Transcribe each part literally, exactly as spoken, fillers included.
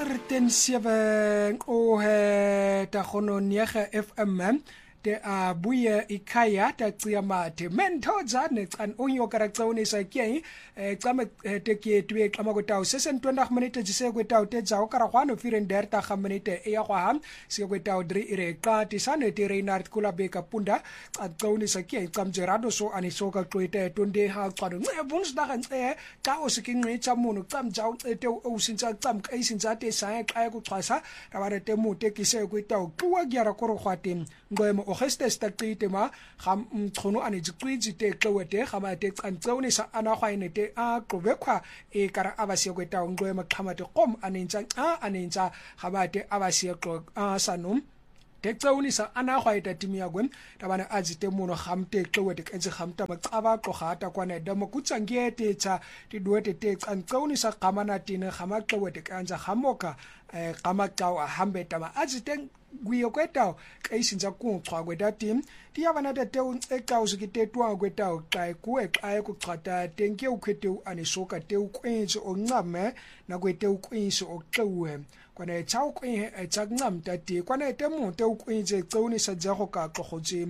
honderd sewe o he ta khono nege F M te a buye ikhaya ta ciyamate menthoza necan onyo karaktsone sa ke e tsama te ke twe xama go tao sesen twenty minutes jise go tao te tsao kara gwana firen der ta ga minute e ya go ham se go tao dri ire ka ti sane te Reinhard Kulabeka punda tsone sa ke tsamje rado so ani so ka twete tonde ha tsado ne buns da gan e ka o se ke ngi tsa mono tsam tsao te o sinza tsam ka isinza te sa ka go tsasa ka ba te mo te ke se go tao twa gyara koro gwatem ngoemo o geste staqite ma ga mthono ane tsitsi te xewete ga ma te tsantsone sa ana gwa ine te a qobekwa e kara abasiye kweta ngoema xhamate qom anentsa a anentsa ga ba te abasiye xo a sanum tektsawunisa ana gwa ita timia gwen tabana azite muno gamte xewete kenze gamta macaba xogata kwana dama kutsangete tsa ti duwete te tsantsawunisa qamana tine gama xewete kanza gamoka eh gama xawa hambe tama azite guyo kwetao ka isinza kunxwa kweta tim tiyabana ta teu exawu sikite twa kwetao xa kuwe xa kuxata tenke ukhete anisoka teu kwenze oncame na kweteu kwenze oxewe kwana tshao kwenye tsakuncamta ti kwana temu teu kwenze xewunisa jago ka xogotsi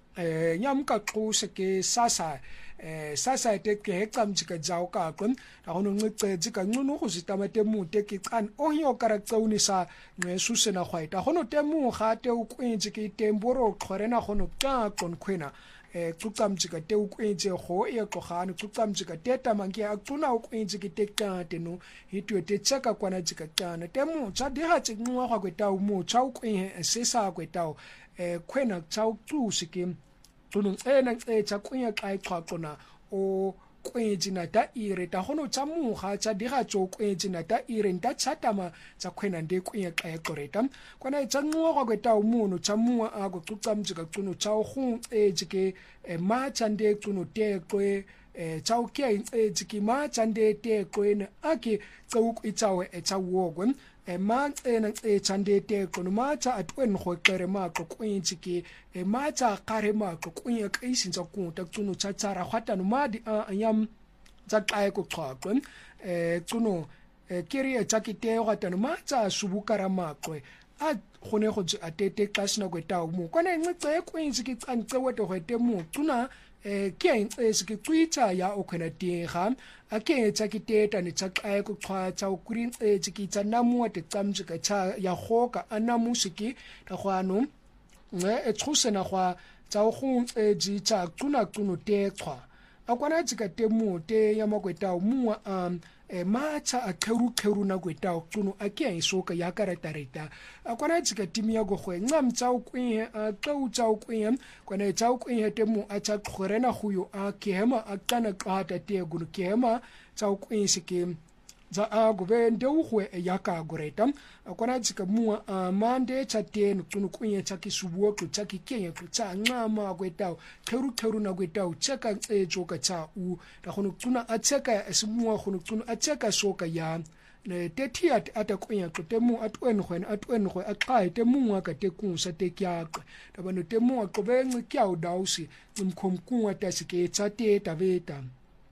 eh nyamka xuse ke sasa eh sasa te ke hecamjika jawo ka qon ga go ncece ka ncunu go zitama temu te ke can ohyo karaktsawunisa ngesuse na gwaita go no temu ga te o kwentse ke temboro xorena go no ka qon khwena eh xucamjika te o kwentse go e xogane xucamjika teta mangi a xuna o kwentse ke te kate no hitwe te tsaka kwana jika kana temu tsa diga tsinwa gwa kweta mo tsa o kwenye sesa kweta eh khwena tsa o xusike tsono tsena tsetsa kunya xa ixhaqona o kwentse na ta ire ta gono tsa muga tsa diga tso kwentse na ta ire nta tshatama tsa khwena nde kunya xa ixoreta kwana tsa nwa gwa kweta umuntu tsa muwa a go xucamjika tsono tsa o gung ejike ma tsande tsono tekwe eh tsa o ke ejike ma tsande tekwe na ake tso itsawe etsa wogwe e mantsena e tsandete kono matsa atwen go xere maqo kwentse ke e matsa qare maqo kunya ka isinza kunta tsuno tsatsara khatano madi a yam tsa qae ko xaqwe e tsuno keri e tsakite khatano matsa subukara maqwe a gone go atete kasina kweta mo kwana ncece kwentse ke tsantse wete go temo tsuna eh ke ntse ke twitsa ya okhena tega a ke tsakiteta ni tsaqae ku xwatsa o kurin etse ke tsana mo te tsamjika tsa ya goka anamusiki ta gwano nge e tshusena gwa tsa o guntshe ji tsa tsuna tsuno te xwa a kwana tsika temo te ya makweta mo a e matsa a kheru kheru na kweta tsuno a ke isoka ya karatareta a kwana tsika timi ya go go ncam tsa o kwenye a tau tsa o kwenye kwana tsa o kwenye temo a tsa khorena huyo a kema a kana qata te gulu kema tsa o kwenye sike za a gobe ndeu go ya ka goreta a kwana tsika mu a mande tsa teno tsuno kwenye tsa kisubuo ku tsa kikenya ku tsa ncama kweta kheru kheru na kweta tsaka e joka tsa u da go tsuna a tsaka esimu go tsuna a tsaka soka ya ne tethi at atakwenya temu atwen gwen atwen go a xae temu wa ka tekunsa te kyaqe da bano temu a qobenci kyawu dausi imkhomkunwa tasike tsa te tabeta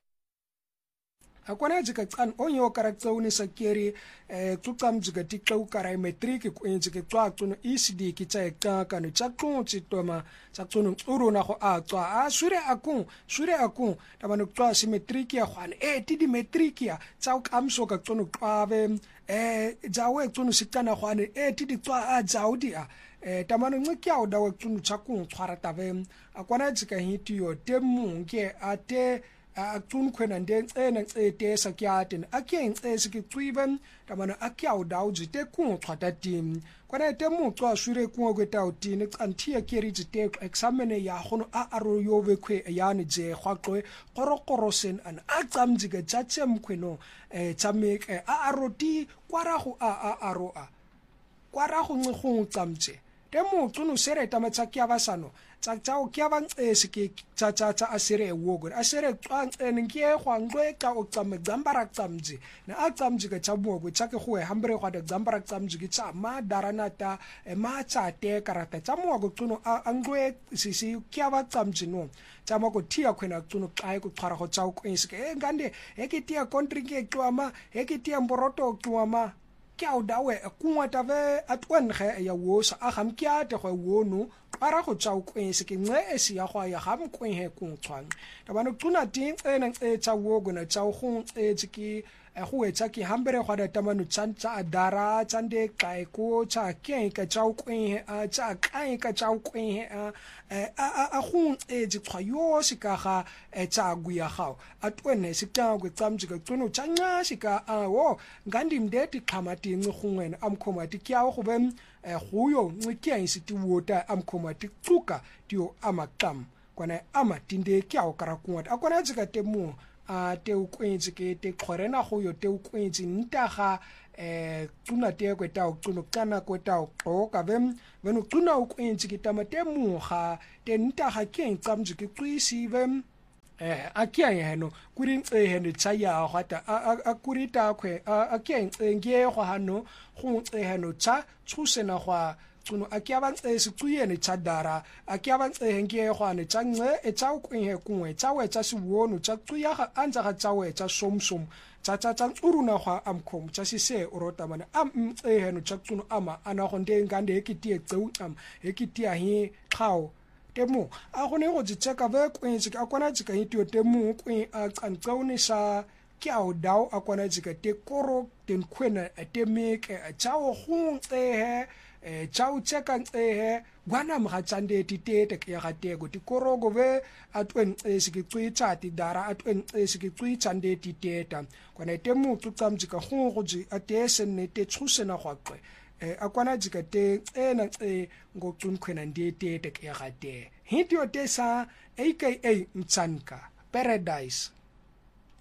akwana jika can onyo karaktsawunisa keri eh xucamjika tixewu kara metric kwentse ke tswa tsono E C D ke tsa eka kanu tsa tsontsi toma tsa tsono urona go a tswa a swire akung swire akung tabano tswa symmetric ya gwane eh tidi metric ya tsa kamso ka tsono qabe eh jawe tsono sitana gwane eh tidi tswa a jaudi a eh tamano ncikya o dawe tsono tsa kung tshwara tabe akwana jika hitiyo temu ke ate a tun khwena nde ncena ncete sakyaten akye ncese ke tsiben tamana akya o dauji te ku xwata tim kwana te mu tswa swire ku kweta o tine cantia keri jite examine ya gono a aro yo be khwe yani je khwaqwe qorokorosen an a tsamjike tsatsem khweno eh tsameke a aroti kwara go a a aro a kwara go ngego tsamtse te mu tsuno sereta matsakya basano tsa tsa o kya bang esike tsa tsa tsa asere wogo asere tswang enke gwangwe ka o tsame dzambara tsamji na a tsamji ka tsabogwe tsa ke go hambre gwa de dzambara tsamji ke tsa ma daranata e ma tsa te karata tsa mogo tsuno a ngwe sisi kya ba tsamji no tsa mo go tia khwena tsuno qae go tshwara go tsa o kwesike e ngande e ke tia country ke tswama e ke tia mboroto tswama kya dawe kunwa tave atwenge ya wosa agam kya te go wonu para go tsa ukwense ke nce esi ya go ya gam kwenhe kuntshwang tabano tuna ting ena e tsa wogo na tsa go e tsiki go etsa ke hambere go da tamano tsantsa adara tsande kai ko tsa ke ka tsa ukwenhe a tsa kai ka tsa ukwenhe a a a go e tsikwa yo sika ga tsa guya gago atwene sikta go tsamtsi ka tsono tsanya sika a wo ngandi mdeti khamati ngcungwena amkhomati kyawo go bem goyo ncikia isiti wota amkhomati tsuka dio amaqam kwana amatinde kyawo karakunwa akona tsika temu a te ukwentsi ke te khorena goyo te ukwentsi ntaga eh tsuna te kweta ukutsuno kana kweta uqoka bem beno tsuna ukwentsi ke tamate muga te ntaga ke ntsamtsi ke tsisi bem eh akia yeno kuri ehene tsaya gata akurita kwe akia ngie go hano go eheno tsa tshusena gwa tsuno akia ba ntse tsuyene tsadara akia ba ntse ngie go ane tsa nce e tsa ukwenhe kunwe tsa we tsa siwono tsa tsuya ga anza ga tsa we tsa somsom tsa tsa tsa uruna gwa amkhom tsa sise urota mana am eheno tsa tsuno ama ana go nde ngande ekitie tseu am ekitia hi khao temu a go ne go tseka ba kwentse ka kwana tsika hitio temu kwen a tsantsaune sa kyao dau a kwana tsika te koro ten kwena te meke a chao khunte he e chao tseka he gwana mga tsande ti tete ke ga tego ti koro go be a twen esiki tsitsa ti dara a twen esiki tsitsa nde ti teta kwana temu tsamtsika go go ji a tesen ne te tshusena gwaqwe eh akwana jika te ena e ngocun khwena ndete te ke ga te hitio te sa aka Mtsanka Paradise.